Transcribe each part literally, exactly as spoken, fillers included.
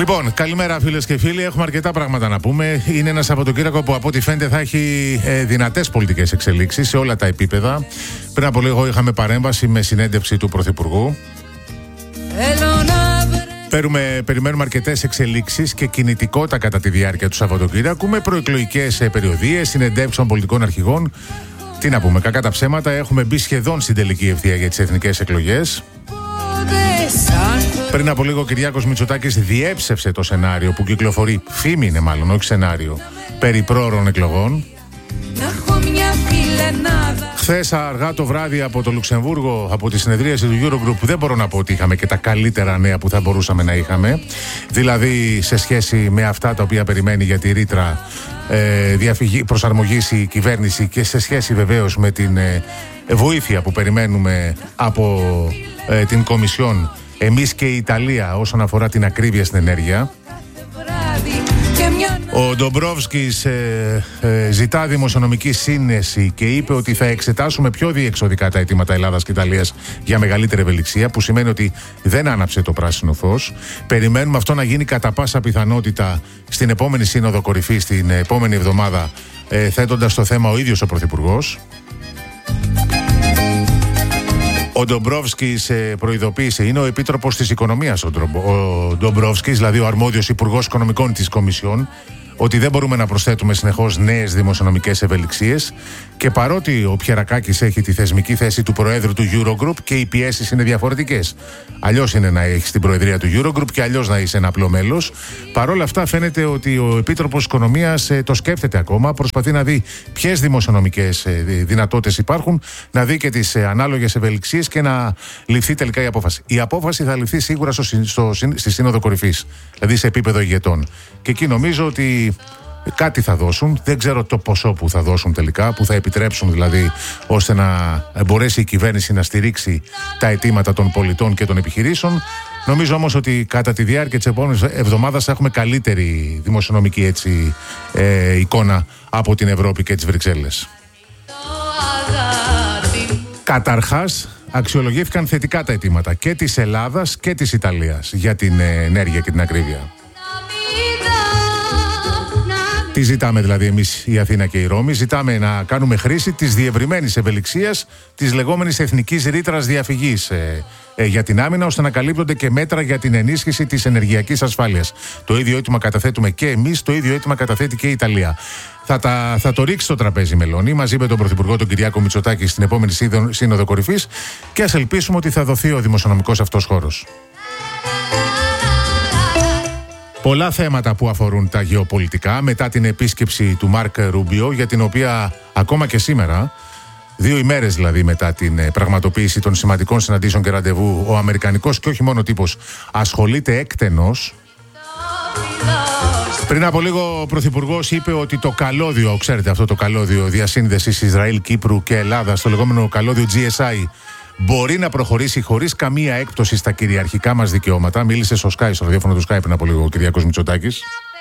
Λοιπόν, καλημέρα φίλες και φίλοι. Έχουμε αρκετά πράγματα να πούμε. Είναι ένα Σαββατοκύριακο που από ό,τι φαίνεται θα έχει ε, δυνατές πολιτικές εξελίξεις σε όλα τα επίπεδα. Πριν από λίγο είχαμε παρέμβαση με συνέντευξη του Πρωθυπουργού. Παίρουμε, περιμένουμε αρκετές εξελίξεις και κινητικότητα κατά τη διάρκεια του Σαββατοκύριακου με προεκλογικές περιοδίες, συνεντεύξεις των πολιτικών αρχηγών. Τι να πούμε, κακά τα ψέματα, έχουμε μπει σχεδόν στην τελική ευθεία για τις εθνικές εκλογές. Πριν από λίγο ο Κυριάκος Μητσοτάκης διέψευσε το σενάριο που κυκλοφορεί, φήμη είναι μάλλον, όχι σενάριο, περί πρόωρων εκλογών. Χθες αργά το βράδυ από το Λουξεμβούργο, από τη συνεδρίαση του Eurogroup, δεν μπορώ να πω ότι είχαμε και τα καλύτερα νέα που θα μπορούσαμε να είχαμε. Δηλαδή σε σχέση με αυτά τα οποία περιμένει για τη ρήτρα ε, διαφυγή, προσαρμογής η κυβέρνηση και σε σχέση βεβαίως με την ε, βοήθεια που περιμένουμε από ε, την Κομισιόν, εμείς και η Ιταλία όσον αφορά την ακρίβεια στην ενέργεια. Ο Ντομπρόφσκης ε, ε, ζητά δημοσιονομική σύνεση και είπε ότι θα εξετάσουμε πιο διεξοδικά τα αιτήματα Ελλάδας και Ιταλίας για μεγαλύτερη ευελιξία, που σημαίνει ότι δεν άναψε το πράσινο φως. Περιμένουμε αυτό να γίνει κατά πάσα πιθανότητα στην επόμενη σύνοδο κορυφής, την επόμενη εβδομάδα, ε, θέτοντας το θέμα ο ίδιος ο Πρωθυπουργός. Ο Ντομπρόφσκης προειδοποίησε, είναι ο Επίτροπος της Οικονομίας ο Ντομπρόφσκης, δηλαδή ο αρμόδιος Υπουργός Οικονομικών της Κομισιόν, ότι δεν μπορούμε να προσθέτουμε συνεχώς νέες δημοσιονομικές ευελιξίες, και παρότι ο Πιερακάκης έχει τη θεσμική θέση του Προέδρου του Eurogroup και οι πιέσεις είναι διαφορετικές. Αλλιώς είναι να έχεις την Προεδρία του Eurogroup και αλλιώς να είσαι ένα απλό μέλος. Παρόλα αυτά φαίνεται ότι ο Επίτροπος Οικονομίας ε, το σκέφτεται ακόμα, προσπαθεί να δει ποιες δημοσιονομικές ε, δυνατότητες υπάρχουν, να δει και τις ε, ανάλογες ευελιξίες και να ληφθεί τελικά η απόφαση. Η απόφαση θα ληφθεί σίγουρα στο, στο, στη Σύνοδο Κορυφής, δηλαδή σε επίπεδο ηγετών. Και εκεί νομίζω ότι κάτι θα δώσουν, δεν ξέρω το ποσό που θα δώσουν τελικά, που θα επιτρέψουν δηλαδή ώστε να μπορέσει η κυβέρνηση να στηρίξει τα αιτήματα των πολιτών και των επιχειρήσεων. Νομίζω όμως ότι κατά τη διάρκεια της επόμενης εβδομάδας θα έχουμε καλύτερη δημοσιονομική έτσι, ε, εικόνα από την Ευρώπη και τις Βρυξέλλες. Καταρχάς, αξιολογήθηκαν θετικά τα αιτήματα και της Ελλάδας και της Ιταλίας για την ενέργεια και την ακρίβεια. Τι ζητάμε δηλαδή εμείς η Αθήνα και η Ρώμη? Ζητάμε να κάνουμε χρήση της διευρυμένης ευελιξίας, της λεγόμενης εθνικής ρήτρας διαφυγής ε, ε, για την άμυνα, ώστε να καλύπτονται και μέτρα για την ενίσχυση της ενεργειακής ασφάλειας. Το ίδιο αίτημα καταθέτουμε και εμείς, το ίδιο αίτημα καταθέτει και η Ιταλία. Θα, τα, θα το ρίξει στο τραπέζι Μελώνη μαζί με τον Πρωθυπουργό τον Κυριάκο Μητσοτάκη στην επόμενη Σύνοδο Κορυφής, και ας ελπίσουμε ότι θα δοθεί ο δημοσιονομικός αυτός χώρος. Πολλά θέματα που αφορούν τα γεωπολιτικά μετά την επίσκεψη του Μάρκ Ρούμπιο, για την οποία ακόμα και σήμερα, δύο ημέρες δηλαδή μετά την πραγματοποίηση των σημαντικών συναντήσεων και ραντεβού, ο αμερικανικός και όχι μόνο τύπος ασχολείται έκτενος. Πριν από λίγο ο Πρωθυπουργός είπε ότι το καλώδιο, ξέρετε αυτό το καλώδιο διασύνδεσης Ισραήλ, Κύπρου και Ελλάδας, το λεγόμενο καλώδιο τζι ες άι, μπορεί να προχωρήσει χωρίς καμία έκπτωση στα κυριαρχικά μας δικαιώματα. Μίλησε στο Sky, στο ραδιόφωνο του Sky πριν από λίγο ο Κυριάκος Μητσοτάκης.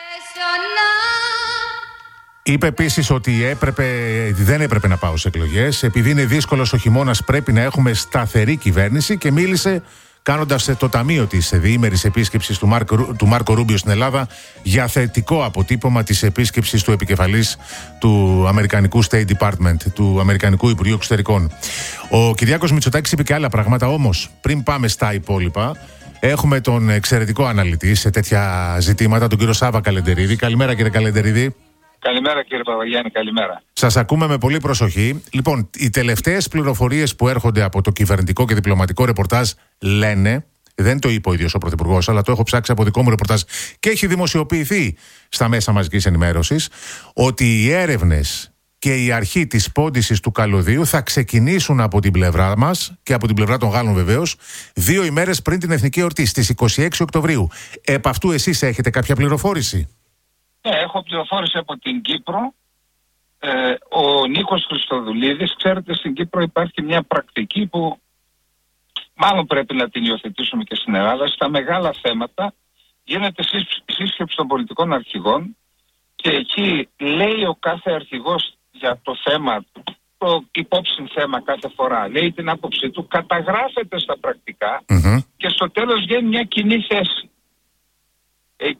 Είπε επίσης ότι έπρεπε, δεν έπρεπε να πάω σε εκλογές, επειδή είναι δύσκολος ο χειμώνας πρέπει να έχουμε σταθερή κυβέρνηση, και μίλησε κάνοντας το ταμείο της διήμερης επίσκεψης του, Μάρκο, του Μάρκο Ρούμπιο στην Ελλάδα για θετικό αποτύπωμα της επίσκεψης του επικεφαλής του Αμερικανικού State Department, του Αμερικανικού Υπουργείου Εξωτερικών. Ο Κυριάκος Μητσοτάκης είπε και άλλα πράγματα, όμως πριν πάμε στα υπόλοιπα, έχουμε τον εξαιρετικό αναλυτή σε τέτοια ζητήματα, τον κύριο Σάβα Καλεντερίδη. Καλημέρα κύριε Καλεντερίδη. Καλημέρα κύριε Παπαγιάννη, καλημέρα. Σας ακούμε με πολύ προσοχή. Λοιπόν, οι τελευταίες πληροφορίες που έρχονται από το κυβερνητικό και διπλωματικό ρεπορτάζ λένε, δεν το είπε ο ίδιος ο Πρωθυπουργός, αλλά το έχω ψάξει από δικό μου ρεπορτάζ και έχει δημοσιοποιηθεί στα μέσα μαζικής ενημέρωσης, ότι οι έρευνες και η αρχή της πόντισης του καλωδίου θα ξεκινήσουν από την πλευρά μας και από την πλευρά των Γάλλων βεβαίως, δύο ημέρες πριν την Εθνική Εορτή, στις είκοσι έξι Οκτωβρίου. Επ' αυτού εσείς έχετε κάποια πληροφόρηση? Ναι, έχω πληροφόρηση από την Κύπρο. Ε, ο Νίκος Χριστοδουλίδης, ξέρετε, στην Κύπρο υπάρχει μια πρακτική που μάλλον πρέπει να την υιοθετήσουμε και στην Ελλάδα. Στα μεγάλα θέματα γίνεται σύσκεψη των πολιτικών αρχηγών και εκεί λέει ο κάθε αρχηγός για το θέμα, το υπόψη θέμα κάθε φορά, λέει την άποψή του, καταγράφεται στα πρακτικά mm-hmm. και στο τέλος βγαίνει μια κοινή θέση.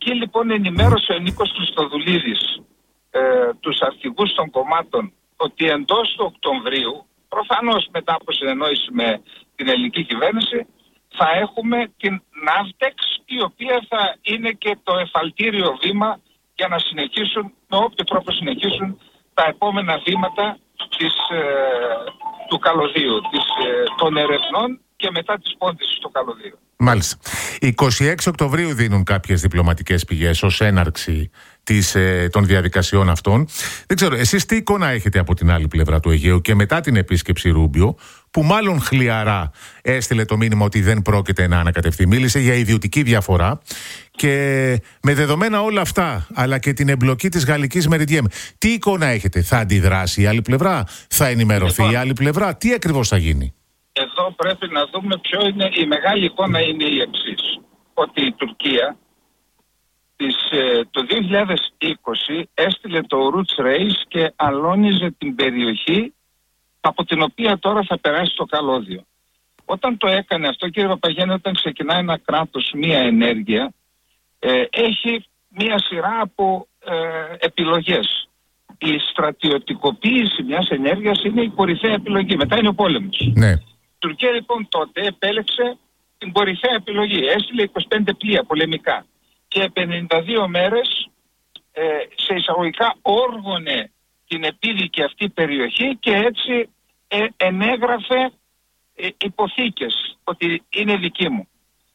Εκεί λοιπόν ενημέρωσε ο Νίκος Χριστοδουλίδης ε, τους αρχηγούς των κομμάτων ότι εντός του Οκτωβρίου, προφανώς μετά από συνεννόηση με την ελληνική κυβέρνηση, θα έχουμε την Ναύτεξ, η οποία θα είναι και το εφαλτήριο βήμα για να συνεχίσουν, με όποιο τρόπο συνεχίσουν τα επόμενα βήματα της, ε, του καλωδίου, της, ε, των ερευνών και μετά της πόντισης του καλωδίου. Μάλιστα. είκοσι έξι Οκτωβρίου δίνουν κάποιες διπλωματικές πηγές ως έναρξη της, ε, των διαδικασιών αυτών. Δεν ξέρω, εσείς τι εικόνα έχετε από την άλλη πλευρά του Αιγαίου και μετά την επίσκεψη Ρούμπιο, που μάλλον χλιαρά έστειλε το μήνυμα ότι δεν πρόκειται να ανακατευτεί. Μίλησε για ιδιωτική διαφορά και με δεδομένα όλα αυτά, αλλά και την εμπλοκή της γαλλικής Μεριντιέμ, τι εικόνα έχετε? Θα αντιδράσει η άλλη πλευρά? Θα ενημερωθεί η άλλη πλευρά? Τι ακριβώς θα γίνει? Εδώ πρέπει να δούμε ποιο είναι η μεγάλη εικόνα. Είναι η εξής, ότι η Τουρκία της, το δύο χιλιάδες είκοσι έστειλε το Roots Race και αλώνιζε την περιοχή από την οποία τώρα θα περάσει το καλώδιο. Όταν το έκανε αυτό, κύριε Παπαγέννη, όταν ξεκινάει ένα κράτος μία ενέργεια, ε, έχει μία σειρά από ε, επιλογές. Η στρατιωτικοποίηση μιας ενέργειας είναι η κορυφαία επιλογή. Μετά είναι ο πόλεμος. Ναι. Η Τουρκία λοιπόν τότε επέλεξε την κορυφαία επιλογή. Έστειλε είκοσι πέντε πλοία πολεμικά και πενήντα δύο μέρες ε, σε εισαγωγικά όργωνε την επίδικη αυτή περιοχή και έτσι ε, ενέγραφε ε, υποθήκες ότι είναι δική μου.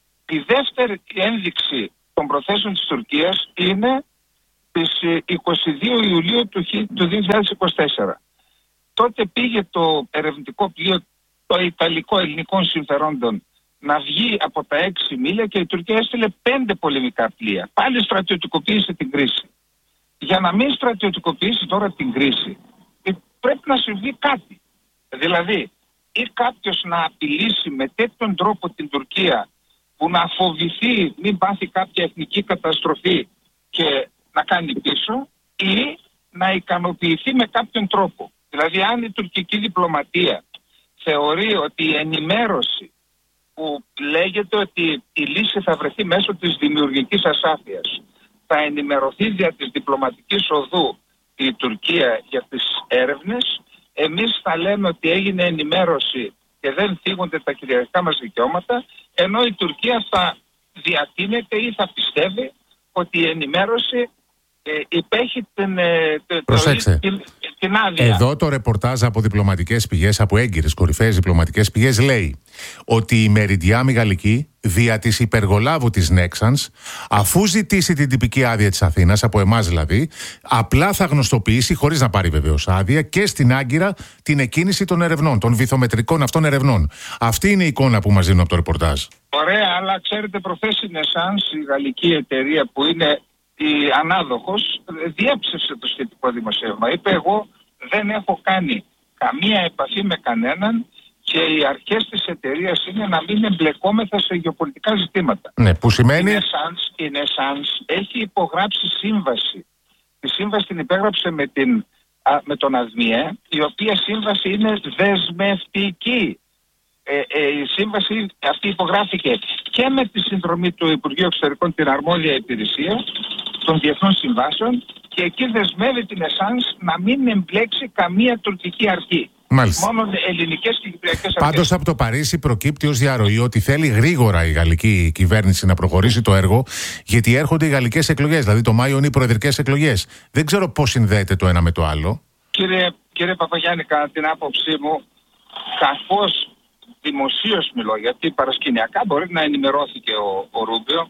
Η δεύτερη ένδειξη των προθέσεων της Τουρκίας είναι στις είκοσι δύο Ιουλίου του δύο χιλιάδες είκοσι τέσσερα. Τότε πήγε το ερευνητικό πλοίο των Ιταλικό-Ελληνικών συμφερόντων να βγει από τα έξι μίλια και η Τουρκία έστειλε πέντε πολεμικά πλοία. Πάλι στρατιωτικοποίησε την κρίση. Για να μην στρατιωτικοποιήσει τώρα την κρίση, πρέπει να συμβεί κάτι. Δηλαδή, ή κάποιος να απειλήσει με τέτοιον τρόπο την Τουρκία που να φοβηθεί μην πάθει κάποια εθνική καταστροφή και να κάνει πίσω, ή να ικανοποιηθεί με κάποιον τρόπο. Δηλαδή, αν η τουρκική διπλωματία θεωρεί ότι η ενημέρωση που λέγεται ότι η λύση θα βρεθεί μέσω της δημιουργικής ασάφειας, θα ενημερωθεί δια της διπλωματικής οδού η Τουρκία για τις έρευνες, εμείς θα λέμε ότι έγινε ενημέρωση και δεν θίγονται τα κυριαρχικά μας δικαιώματα, ενώ η Τουρκία θα διατείνεται ή θα πιστεύει ότι η ενημέρωση ε, υπέχει την, ε, Προσέξτε. την, την άδεια. Εδώ το ρεπορτάζ από διπλωματικές πηγές, από έγκυρες κορυφαίες διπλωματικές πηγές, λέει ότι η Μεριντιάμ η γαλλική δια της υπεργολάβου της Νέξανς, αφού ζητήσει την τυπική άδεια της Αθήνας, από εμάς δηλαδή, απλά θα γνωστοποιήσει, χωρίς να πάρει βεβαίως άδεια, και στην Άγκυρα την εκκίνηση των ερευνών, των βυθομετρικών αυτών ερευνών. Αυτή είναι η εικόνα που μας δίνουν από το ρεπορτάζ. Ωραία, αλλά ξέρετε, προχθές η Νεσάνς, η γαλλική εταιρεία που είναι η ανάδοχος, διέψευσε το σχετικό δημοσίευμα. Είπε, εγώ δεν έχω κάνει καμία επαφή με κανέναν και οι αρχές της εταιρείας είναι να μην εμπλεκόμεθα σε γεωπολιτικά ζητήματα. Ναι, που σημαίνει... Η Νεσάνς έχει υπογράψει σύμβαση. Τη σύμβαση την υπέγραψε με, την, α, με τον ΑΔΜΙΕ, η οποία σύμβαση είναι δεσμευτική. Ε, ε, η σύμβαση αυτή υπογράφηκε και με τη συνδρομή του Υπουργείου Εξωτερικών, την αρμόδια υπηρεσία των διεθνών συμβάσεων, και εκεί δεσμεύει την Νεσάνς να μην εμπλέξει καμία τουρκική αρχή. Μάλιστα. Μόνο ελληνικές και κυπριακές αρχές. Πάντως από το Παρίσι προκύπτει ως διαρροή ότι θέλει γρήγορα η γαλλική κυβέρνηση να προχωρήσει το έργο, γιατί έρχονται οι γαλλικές εκλογές, δηλαδή το Μάιο είναι οι προεδρικές εκλογές. Δεν ξέρω πώς συνδέεται το ένα με το άλλο. Κύριε, κύριε Παπαγιάννη, κατά την άποψή μου, καθώς δημοσίως μιλώ, γιατί παρασκηνιακά μπορεί να ενημερώθηκε ο, ο Ρούμπιο,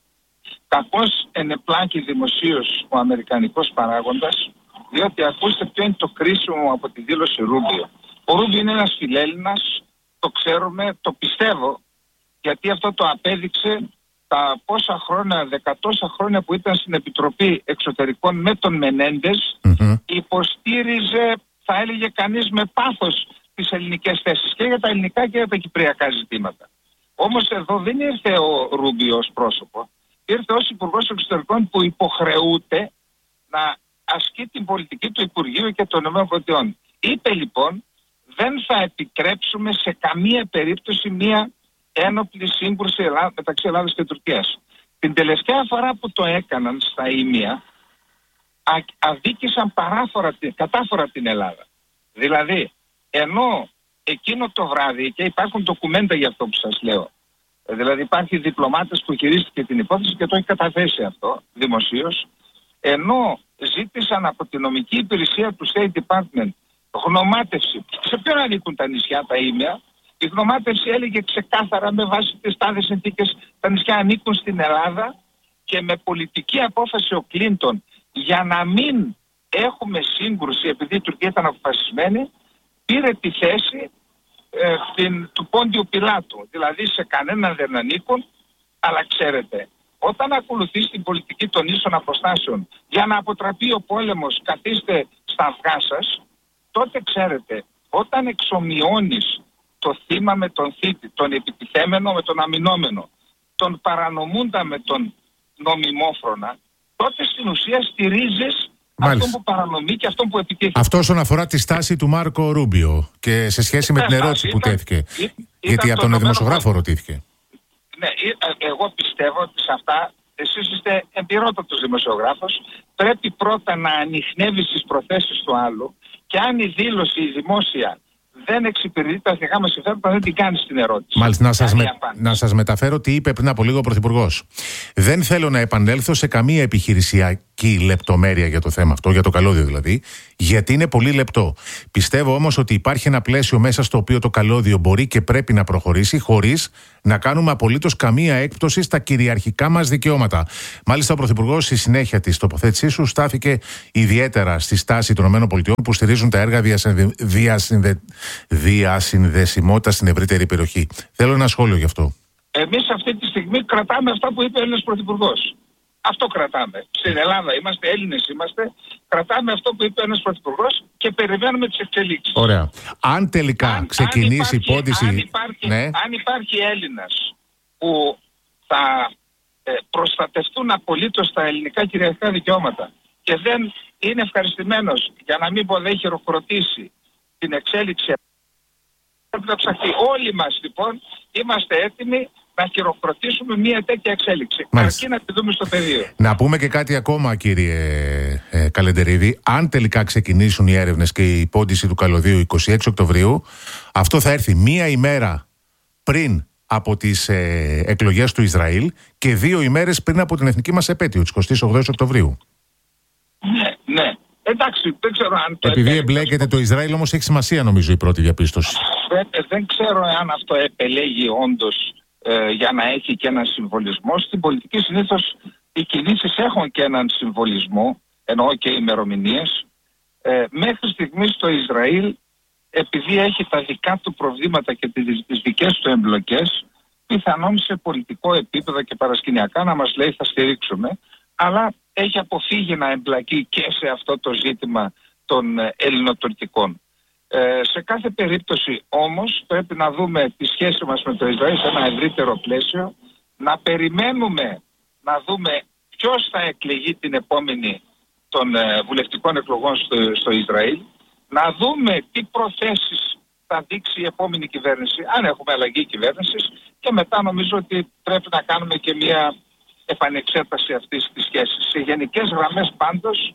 καθώς ενεπλάκει δημοσίως ο αμερικανικός παράγοντας, διότι ακούστε ποιο είναι το κρίσιμο από τη δήλωση Ρούμπιο. Ο Ρούμπιο είναι ένας φιλέλληνας, το ξέρουμε, το πιστεύω, γιατί αυτό το απέδειξε τα πόσα χρόνια, δεκατόσα χρόνια που ήταν στην Επιτροπή Εξωτερικών με τον Μενέντες, mm-hmm. υποστήριζε, θα έλεγε κανείς, με πάθος τις ελληνικές θέσεις και για τα ελληνικά και για τα κυπριακά ζητήματα. Όμως εδώ δεν ήρθε ο Ρούμπιο ως πρόσωπο, ήρθε ως Υπουργός Εξωτερικών που υποχρεούται να ασκεί την πολιτική του Υπουργείου και των ΗΠΑ. Είπε λοιπόν, δεν θα επιτρέψουμε σε καμία περίπτωση μία ένοπλη σύγκρουση μεταξύ Ελλάδας και Τουρκίας. Την τελευταία φορά που το έκαναν στα Ήμια, αδίκησαν παράφορα, κατάφορα την Ελλάδα. Δηλαδή, ενώ εκείνο το βράδυ, και υπάρχουν ντοκουμέντα για αυτό που σας λέω, δηλαδή υπάρχει διπλωμάτες που χειρίστηκε την υπόθεση και το έχει καταθέσει αυτό δημοσίως, ενώ ζήτησαν από την νομική υπηρεσία του State Department γνωμάτευση. Σε ποιον ανήκουν τα νησιά, τα Ήμια? Η γνωμάτευση έλεγε ξεκάθαρα με βάση τις τάδες συνθήκες τα νησιά ανήκουν στην Ελλάδα, και με πολιτική απόφαση ο Κλίντον, για να μην έχουμε σύγκρουση επειδή η Τουρκία ήταν αποφασισμένη, πήρε τη θέση ε, την, του Πόντιου Πιλάτου. Δηλαδή σε κανέναν δεν ανήκουν, αλλά ξέρετε, όταν ακολουθείς την πολιτική των ίσων αποστάσεων για να αποτραπεί ο πόλεμος, καθίστε στα αυγά σας, τότε ξέρετε, όταν εξομοιώνεις το θύμα με τον θήτη, τον επιτιθέμενο με τον αμυνόμενο, τον παρανομούντα με τον νομιμόφρονα, τότε στην ουσία στηρίζεις αυτόν που παρανομεί και αυτόν που επιτίθεται. Αυτό όσον αφορά τη στάση του Μάρκο Ρούμπιο και σε σχέση με την ερώτηση που τέθηκε. Γιατί από τον δημοσιογράφο ρωτήθηκε. Ναι, εγώ πιστεύω ότι σε αυτά, εσείς είστε εμπειρότατος δημοσιογράφος, πρέπει πρώτα να ανιχνεύεις τις προθέσεις του άλλου, και αν η δήλωση η δημόσια δεν εξυπηρετεί τα εθνικά μας συμφέροντα, δεν την κάνεις την ερώτηση. Μάλιστα, να σας, με, να σας μεταφέρω τι είπε πριν από λίγο ο Πρωθυπουργός. Δεν θέλω να επανέλθω σε καμία επιχειρησιακή λεπτομέρεια για το θέμα αυτό, για το καλώδιο δηλαδή, γιατί είναι πολύ λεπτό. Πιστεύω όμως ότι υπάρχει ένα πλαίσιο μέσα στο οποίο το καλώδιο μπορεί και πρέπει να προχωρήσει, χωρίς να κάνουμε απολύτως καμία έκπτωση στα κυριαρχικά μας δικαιώματα. Μάλιστα, ο Πρωθυπουργός στη συνέχεια της τοποθέτησής του στάθηκε ιδιαίτερα στη στάση των ΗΠΑ που στηρίζουν τα έργα διασυνδε... διασυνδε... διασυνδεσιμότητας στην ευρύτερη περιοχή. Θέλω ένα σχόλιο γι' αυτό. Εμείς αυτή τη στιγμή κρατάμε αυτά που είπε ο Έλληνας Πρωθυπουργός. Αυτό κρατάμε. Στην Ελλάδα είμαστε, Έλληνες είμαστε, κρατάμε αυτό που είπε ο Έλληνας Πρωθυπουργός και περιμένουμε τις εξελίξεις. Ωραία. Αν τελικά αν, ξεκινήσει η υπόθεση. Αν υπάρχει, ναι. αν υπάρχει Έλληνας που θα ε, προστατευτούν απολύτως τα ελληνικά κυριαρχικά δικαιώματα και δεν είναι ευχαριστημένος, για να μην πω δεν χειροκροτήσει την εξέλιξη, πρέπει να ψαχθεί. Όλοι μας λοιπόν είμαστε έτοιμοι να χειροκροτήσουμε μια τέτοια εξέλιξη. Αρκεί να τη δούμε στο πεδίο. Να πούμε και κάτι ακόμα, κύριε ε, Καλεντερίδη. Αν τελικά ξεκινήσουν οι έρευνες και η πόντιση του καλωδίου εικοστή έκτη Οκτωβρίου, αυτό θα έρθει μία ημέρα πριν από τις ε, εκλογές του Ισραήλ και δύο ημέρες πριν από την εθνική μας επέτειο, της εικοστής όγδοης Οκτωβρίου. Ναι, ναι. Εντάξει, δεν ξέρω αν το Επειδή εμπλέκεται το Ισραήλ, όμως έχει σημασία νομίζω η πρώτη διαπίστωση. Δεν, δεν ξέρω αν αυτό επελέγει όντως ε, για να έχει και έναν συμβολισμό. Στην πολιτική συνήθως οι κινήσεις έχουν και έναν συμβολισμό, εννοώ και ημερομηνίες. Ε, μέχρι στιγμής το Ισραήλ, επειδή έχει τα δικά του προβλήματα και τις, τις δικές του εμπλοκές, πιθανόν σε πολιτικό επίπεδο και παρασκηνιακά να μας λέει θα στηρίξουμε, αλλά έχει αποφύγει να εμπλακεί και σε αυτό το ζήτημα των ελληνοτουρκικών. Ε, σε κάθε περίπτωση όμως πρέπει να δούμε τη σχέση μας με το Ισραήλ σε ένα ευρύτερο πλαίσιο, να περιμένουμε να δούμε ποιος θα εκλεγεί την επόμενη των ε, βουλευτικών εκλογών στο, στο Ισραήλ, να δούμε τι προθέσεις θα δείξει η επόμενη κυβέρνηση, αν έχουμε αλλαγή κυβέρνησης, και μετά νομίζω ότι πρέπει να κάνουμε και μια επανεξέταση αυτής της σχέσης. Σε γενικές γραμμές πάντως,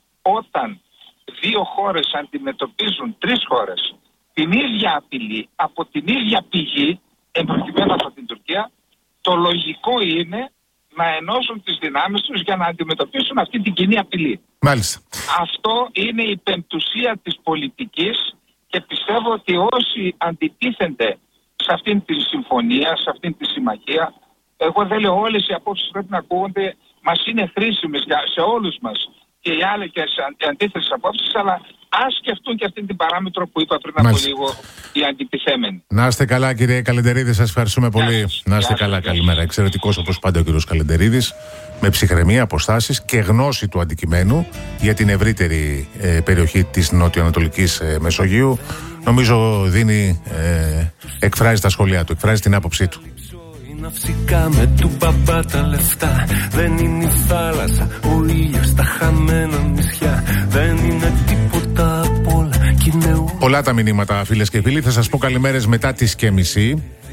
όταν δύο χώρες αντιμετωπίζουν τρεις χώρες την ίδια απειλή από την ίδια πηγή, εμπροκειμένου από την Τουρκία, το λογικό είναι να ενώσουν τις δυνάμεις τους για να αντιμετωπίσουν αυτή την κοινή απειλή. Μάλιστα. Αυτό είναι η πεμπτουσία της πολιτικής και πιστεύω ότι όσοι αντιτίθενται σε αυτήν τη συμφωνία, σε αυτήν τη συμμαχία, εγώ δεν λέω όλες οι απόψεις πρέπει να ακούγονται, μας είναι χρήσιμες σε όλους μας και οι άλλοι και σε αντίθετες απόψεις, αλλά ας σκεφτούν και αυτή την παράμετρο που είπα πριν από λίγο οι αντιτιθέμενοι. Να είστε καλά, κύριε Καλεντερίδη, σας ευχαριστούμε πολύ. Σας. Να είστε καλά, καλημέρα. Εξαιρετικός όπως πάντα ο κύριος Καλεντερίδης, με ψυχραιμία, αποστάσεις και γνώση του αντικειμένου για την ευρύτερη ε, περιοχή της νοτιοανατολικής ε, Μεσογείου. Νομίζω δίνει, ε, εκφράζει τα σχόλιά του, εκφράζει την άποψή του. Ναυσικά με του μπαμπά τα λεφτά. Δεν είναι η θάλασσα, ο ήλιος, τα χαμένα νησιά. Δεν είναι τίποτα απ' όλα. Πολλά τα μηνύματα, φίλες και φίλοι. Θα σας πω καλημέρες μετά τις και μισή.